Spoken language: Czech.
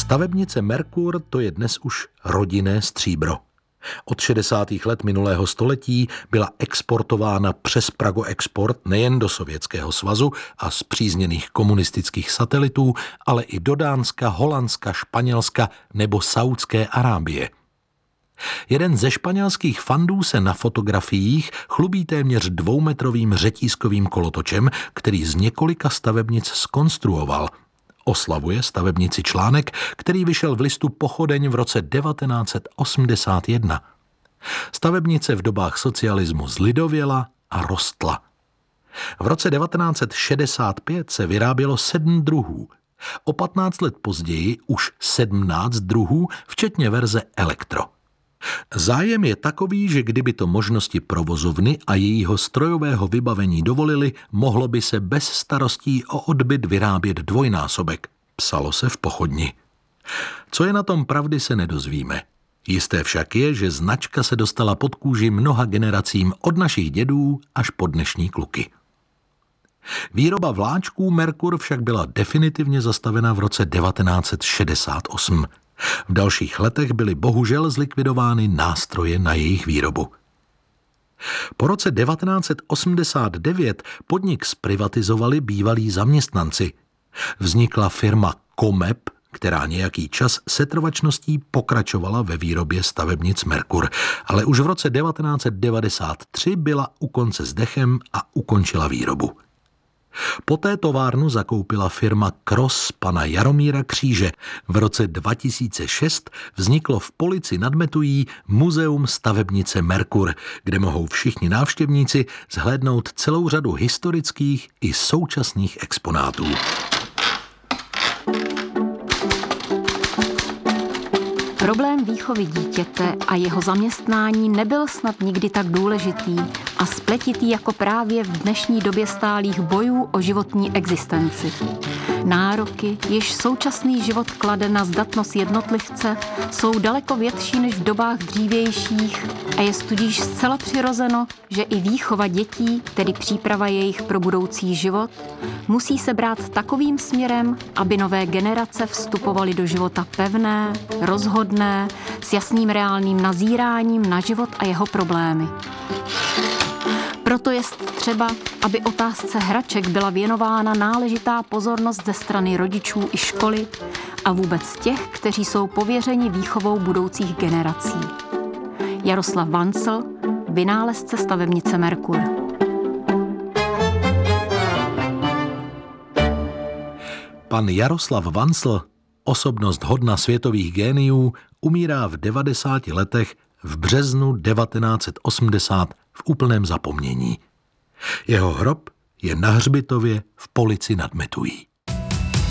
Stavebnice Merkur to je dnes už rodinné stříbro. Od 60. let minulého století byla exportována přes Pragoexport nejen do Sovětského svazu a spřízněných komunistických satelitů, ale i do Dánska, Holandska, Španělska nebo Saúdské Arábie. Jeden ze španělských fandů se na fotografiích chlubí téměř 2metrovým řetízkovým kolotočem, který z několika stavebnic zkonstruoval. Oslavuje stavebnici článek, který vyšel v listu Pochodeň v roce 1981. Stavebnice v dobách socialismu zlidověla a rostla. V roce 1965 se vyrábělo 7 druhů. O 15 let později už 17 druhů, včetně verze Elektro. Zájem je takový, že kdyby to možnosti provozovny a jejího strojového vybavení dovolili, mohlo by se bez starostí o odbyt vyrábět dvojnásobek, psalo se v Pochodni. Co je na tom pravdy, se nedozvíme. Jisté však je, že značka se dostala pod kůži mnoha generacím od našich dědů až po dnešní kluky. Výroba vláčků Merkur však byla definitivně zastavena v roce 1968. V dalších letech byly bohužel zlikvidovány nástroje na jejich výrobu. Po roce 1989 podnik zprivatizovali bývalí zaměstnanci. Vznikla firma Komep, která nějaký čas setrvačností pokračovala ve výrobě stavebnic Merkur, ale už v roce 1993 byla u konce s dechem a ukončila výrobu. Poté továrnu zakoupila firma Cross pana Jaromíra Kříže. V roce 2006 vzniklo v Polici nad Metují Muzeum stavebnice Merkur, kde mohou všichni návštěvníci zhlédnout celou řadu historických i současných exponátů. Problém výchovy dítěte a jeho zaměstnání nebyl snad nikdy tak důležitý a spletitý jako právě v dnešní době stálých bojů o životní existenci. Nároky, jež současný život klade na zdatnost jednotlivce, jsou daleko větší než v dobách dřívějších a je tudíž zcela přirozeno, že i výchova dětí, tedy příprava jejich pro budoucí život, musí se brát takovým směrem, aby nové generace vstupovaly do života pevné, rozhodné, s jasným reálným nazíráním na život a jeho problémy. Proto je třeba, aby otázce hraček byla věnována náležitá pozornost ze strany rodičů i školy a vůbec těch, kteří jsou pověřeni výchovou budoucích generací. Jaroslav Vancl, vynálezce stavebnice Merkur. Pan Jaroslav Vancl, osobnost hodna světových géniů, umírá v 90 letech v březnu 1980 v úplném zapomnění. Jeho hrob je na hřbitově v Polici nad Metují.